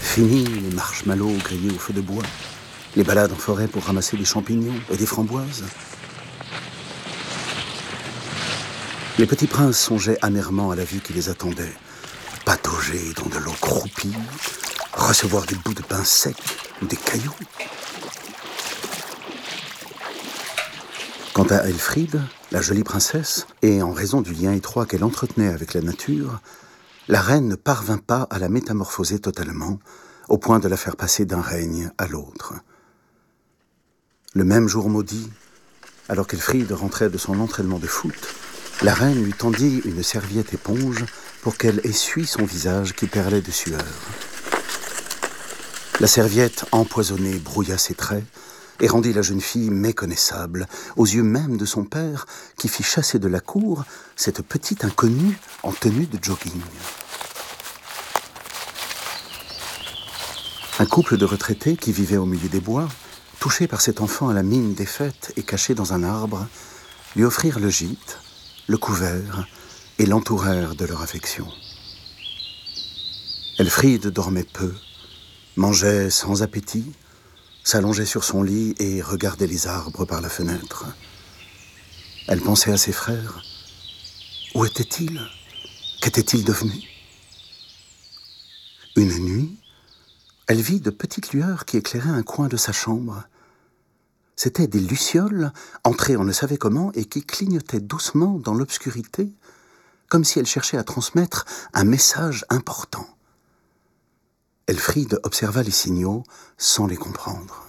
Fini les marshmallows grillés au feu de bois, les balades en forêt pour ramasser des champignons et des framboises. Les petits princes songeaient amèrement à la vie qui les attendait. Patauger dans de l'eau croupie, recevoir des bouts de pain sec ou des cailloux. Quant à Elfriede, la jolie princesse, et en raison du lien étroit qu'elle entretenait avec la nature, la reine ne parvint pas à la métamorphoser totalement, au point de la faire passer d'un règne à l'autre. Le même jour maudit, alors qu'Elfriede rentrait de son entraînement de foot, la reine lui tendit une serviette éponge pour qu'elle essuie son visage qui perlait de sueur. La serviette empoisonnée brouilla ses traits et rendit la jeune fille méconnaissable aux yeux même de son père qui fit chasser de la cour cette petite inconnue en tenue de jogging. Un couple de retraités qui vivaient au milieu des bois, touchés par cet enfant à la mine défaite et caché dans un arbre, lui offrirent le gîte, le couvert et l'entourèrent de leur affection. Elfriede dormait peu, mangeait sans appétit, s'allongeait sur son lit et regardait les arbres par la fenêtre. Elle pensait à ses frères. Où étaient-ils? Qu'étaient-ils devenus? Une nuit, elle vit de petites lueurs qui éclairaient un coin de sa chambre. C'étaient des lucioles, entrées on ne savait comment, et qui clignotaient doucement dans l'obscurité, comme si elles cherchaient à transmettre un message important. Elfriede observa les signaux sans les comprendre.